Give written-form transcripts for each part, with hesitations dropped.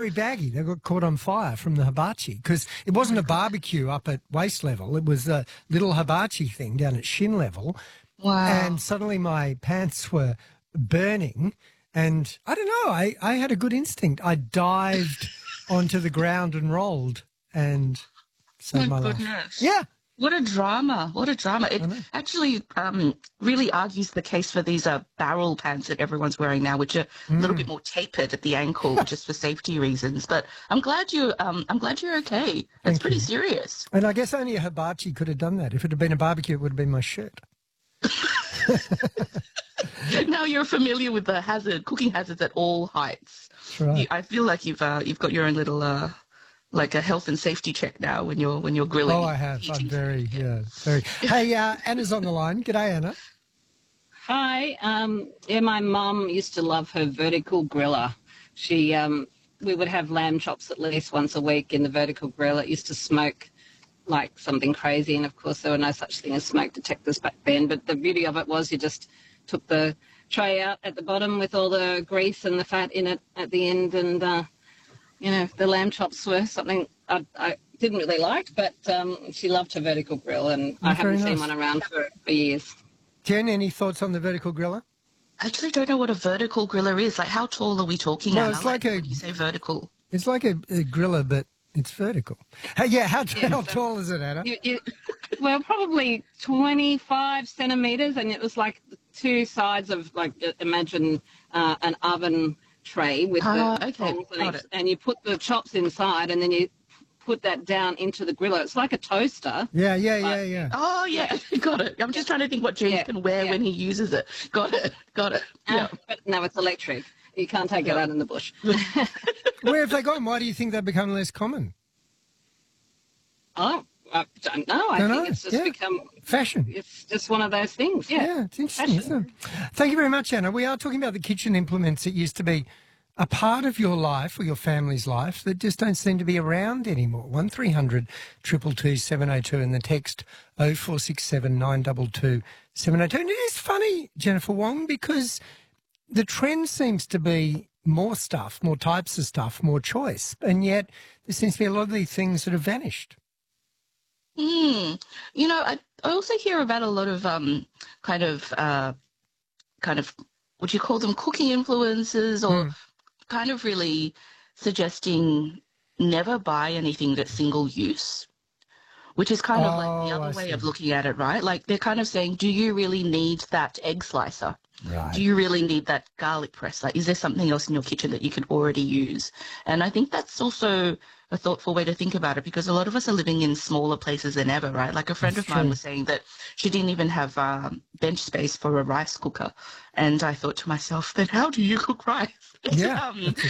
very baggy. They got caught on fire from the hibachi because it wasn't a barbecue up at waist level. It was a little hibachi thing down at shin level. Wow. And suddenly my pants were burning. And I don't know, I had a good instinct. I dived onto the ground and rolled and saved my life. Goodness. Yeah. What a drama. What a drama. It actually really argues the case for these barrel pants that everyone's wearing now, which are a little bit more tapered at the ankle just for safety reasons. But I'm glad you're okay. That's pretty serious. And I guess only a hibachi could have done that. If it had been a barbecue, it would have been my shirt. Now you're familiar with the cooking hazards at all heights. That's right. I feel like you've got your own little like a health and safety check now when you're grilling. Oh, I have. I'm very. Hey, Anna's on the line. G'day, Anna. Hi. My mum used to love her vertical griller. We would have lamb chops at least once a week in the vertical grill. It used to smoke like something crazy, and of course there were no such thing as smoke detectors back then. But the beauty of it was you just took the tray out at the bottom with all the grease and the fat in it at the end, and the lamb chops were something I didn't really like, but she loved her vertical grill, and I haven't seen one around for years. Jen, any thoughts on the vertical griller? I actually don't know what a vertical griller is. Like, how tall are we talking? Well, Anna? it's like when you say vertical. It's like a griller, but it's vertical. Hey, how tall is it, Anna? Well, probably 25 centimetres, and it was like the two sides of, like, imagine an oven tray with and you put the chops inside, and then you put that down into the griller. It's like a toaster. Yeah. Oh, yeah, got it. I'm just trying to think what James can wear when he uses it. Got it. Yeah. But no, it's electric. You can't take it out in the bush. Where have they gone? Why do you think they've become less common? Oh, I don't know. I think it's just become fashion. It's just one of those things. Yeah, it's interesting, isn't it? Thank you very much, Anna. We are talking about the kitchen implements that used to be a part of your life or your family's life that just don't seem to be around anymore. 1300 222 702 and the text 0467 922 702. And it is funny, Jennifer Wong, because the trend seems to be more stuff, more types of stuff, more choice, and yet there seems to be a lot of these things that have vanished. I also hear about a lot of kind of would you call them cooking influencers, or kind of really suggesting never buy anything that's single use, which is kind of like the other way of looking at it, right? Like they're kind of saying, do you really need that egg slicer? Right. Do you really need that garlic press? Like, is there something else in your kitchen that you can already use? And I think that's also a thoughtful way to think about it, because a lot of us are living in smaller places than ever, right? Like a friend of mine was saying that she didn't even have bench space for a rice cooker. And I thought to myself, then how do you cook rice? Yeah.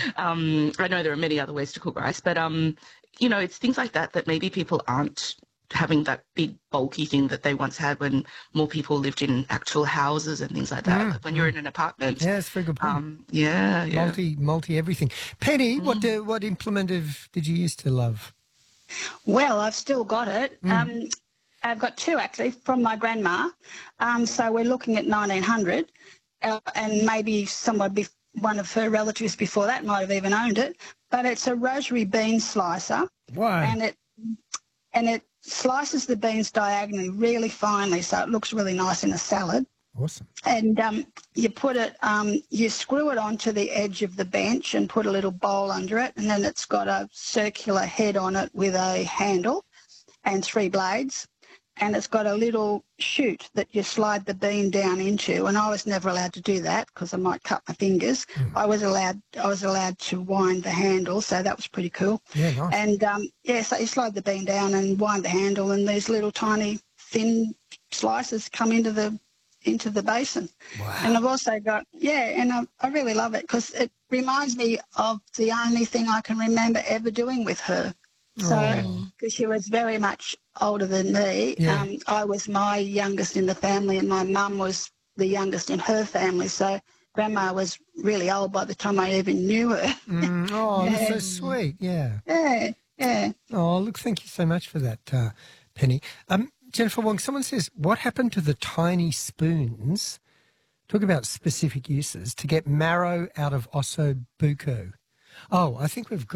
I know there are many other ways to cook rice, but, it's things like that maybe people aren't having that big bulky thing that they once had when more people lived in actual houses and things like that. Like when you're in an apartment. Yeah, that's a very good point. Yeah. Multi everything. Penny, what implement did you used to love? Well, I've still got it. I've got two actually from my grandma. So we're looking at 1900, and maybe one of her relatives before that might have even owned it. But it's a rosary bean slicer. Why? And it slices the beans diagonally really finely, so it looks really nice in a salad. Awesome. And you put it, you screw it onto the edge of the bench and put a little bowl under it, and then it's got a circular head on it with a handle and 3 blades, and it's got a little chute that you slide the bean down into. And I was never allowed to do that because I might cut my fingers. I was allowed to wind the handle, so that was pretty cool. Yeah, nice. And so you slide the bean down and wind the handle, and these little tiny thin slices come into the basin. Wow. And I've also got I really love it because it reminds me of the only thing I can remember ever doing with her. So, because she was very much older than me, I was my youngest in the family, and my mum was the youngest in her family. So, Grandma was really old by the time I even knew her. That's so sweet. Yeah. Yeah. Oh, look, thank you so much for that, Penny. Jennifer Wong, someone says, what happened to the tiny spoons? Talk about specific uses to get marrow out of osso buco. Oh, I think we've got